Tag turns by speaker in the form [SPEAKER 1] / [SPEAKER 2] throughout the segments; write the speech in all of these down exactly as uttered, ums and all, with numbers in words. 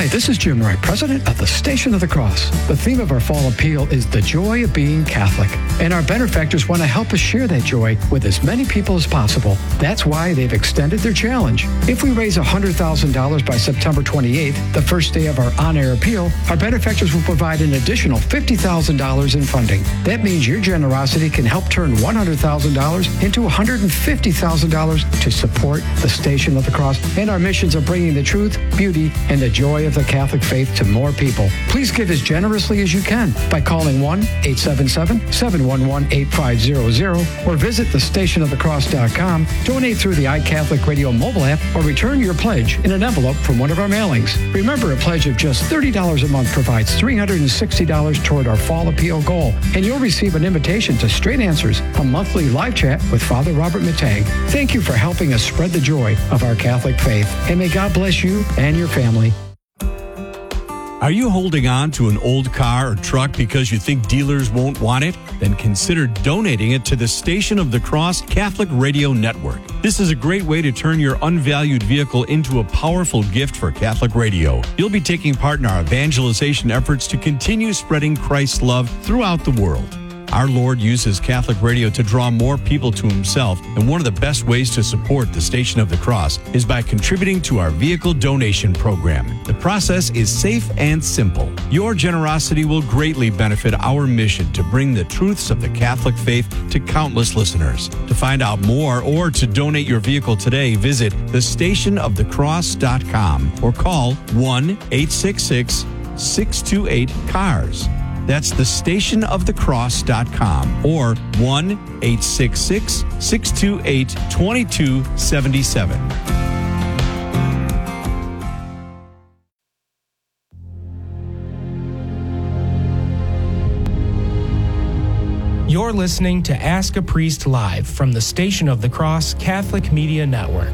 [SPEAKER 1] Hi, this is Jim Wright, president of the Station of the Cross. The theme of our fall appeal is the joy of being Catholic. And our benefactors want to help us share that joy with as many people as possible. That's why they've extended their challenge. If we raise one hundred thousand dollars by September twenty-eighth, the first day of our on-air appeal, our benefactors will provide an additional fifty thousand dollars in funding. That means your generosity can help turn one hundred thousand dollars into one hundred fifty thousand dollars to support the Station of the Cross and our missions of bringing the truth, beauty, and the joy of the Catholic faith to more people. Please give as generously as you can by calling one eight seven seven, seven one one, eight five zero zero or visit the station of the cross dot com, donate through the iCatholic Radio mobile app, or return your pledge in an envelope from one of our mailings. Remember, a pledge of just thirty dollars a month provides three hundred sixty dollars toward our fall appeal goal, and you'll receive an invitation to Straight Answers, a monthly live chat with Father Robert Matang. Thank you for helping us spread the joy of our Catholic faith, and may God bless you and your family.
[SPEAKER 2] Are you holding on to an old car or truck because you think dealers won't want it? Then consider donating it to the Station of the Cross Catholic Radio Network. This is a great way to turn your unvalued vehicle into a powerful gift for Catholic radio. You'll be taking part in our evangelization efforts to continue spreading Christ's love throughout the world. Our Lord uses Catholic radio to draw more people to himself, and one of the best ways to support the Station of the Cross is by contributing to our vehicle donation program. The process is safe and simple. Your generosity will greatly benefit our mission to bring the truths of the Catholic faith to countless listeners. To find out more or to donate your vehicle today, visit the station of the cross dot com or call one eight six six, six two eight, C A R S. That's the station of the cross dot com or one eight six six, six two eight, two two seven seven.
[SPEAKER 3] You're listening to Ask a Priest Live from the Station of the Cross Catholic Media Network.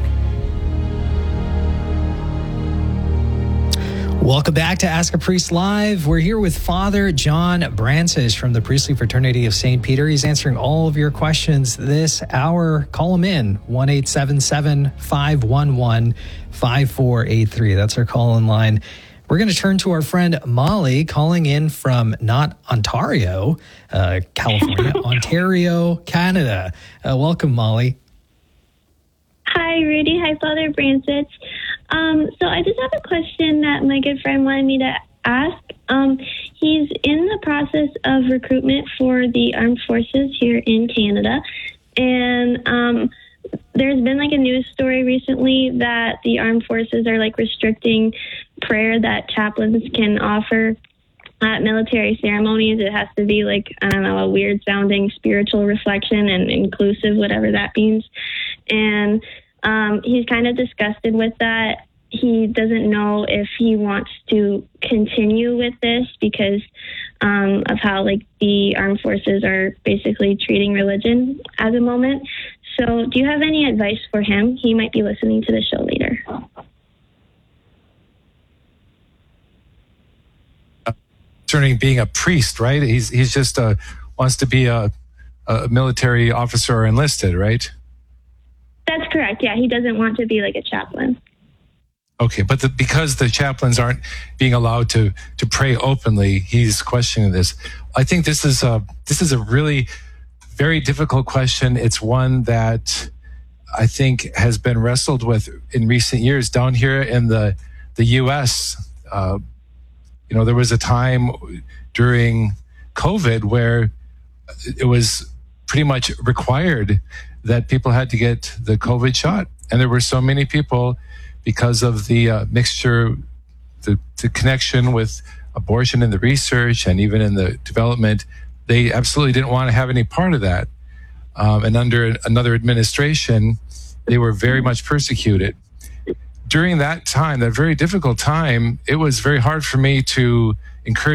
[SPEAKER 4] Welcome back to Ask a Priest Live. We're here with Father John Brancis from the Priestly Fraternity of Saint Peter. He's answering all of your questions this hour. Call him in, one eight seven seven, five one one, five four eight three. That's our call-in line. We're going to turn to our friend Molly, calling in from not Ontario, uh, California, Ontario, Canada. Uh, welcome, Molly.
[SPEAKER 5] Hi, Rudy. Hi, Father Brancis. Um, so I just have a question that my good friend wanted me to ask. Um, he's in the process of recruitment for the armed forces here in Canada. And um, there's been like a news story recently that the armed forces are like restricting prayer that chaplains can offer at military ceremonies. It has to be like, I don't know, a weird sounding spiritual reflection and inclusive, whatever that means. And um, he's kind of disgusted with that. He doesn't know if he wants to continue with this because um, of how like the armed forces are basically treating religion at the moment. So do you have any advice for him? He might be listening to the show later.
[SPEAKER 6] Concerning being a priest, right? He's he's just uh, wants to be a, a military officer or enlisted, right?
[SPEAKER 5] That's correct. Yeah, he doesn't want to be like a chaplain.
[SPEAKER 6] Okay, but the, because the chaplains aren't being allowed to to pray openly, he's questioning this. I think this is a this is a really very difficult question. It's one that I think has been wrestled with in recent years down here in the the U S. Uh, you know, there was a time during COVID where it was pretty much required that people had to get the COVID shot, and there were so many people. Because of the uh, mixture, the, the connection with abortion in the research and even in the development, they absolutely didn't want to have any part of that. Um, and under another administration, they were very much persecuted. During that time, that very difficult time, it was very hard for me to encourage